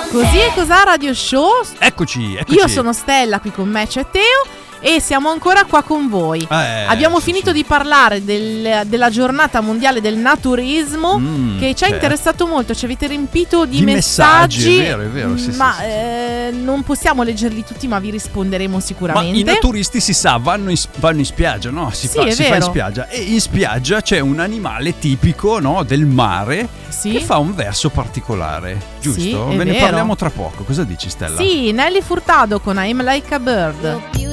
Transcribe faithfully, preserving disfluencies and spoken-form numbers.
Così e cos'ha Radio Show? Eccoci, eccoci. Io sono Stella, qui con me c'è Teo e siamo ancora qua con voi. Eh, Abbiamo sì, finito sì. di parlare del, della giornata mondiale del naturismo, Mm, che ci ha certo. interessato molto, ci avete riempito di, Di messaggi, messaggi, è vero, è vero, sì, ma sì, sì, sì. eh, non possiamo leggerli tutti, ma vi risponderemo Ma sicuramente. i naturisti si sa, vanno in, vanno in spiaggia, no? Si, Sì, fa, è si fa in vero. spiaggia. E in spiaggia c'è un animale tipico, no, del mare, Sì. che fa un verso particolare, giusto? Sì, è Ve ne vero. parliamo tra poco. Cosa dici, Stella? Sì, Nelly Furtado con I'm Like a Bird.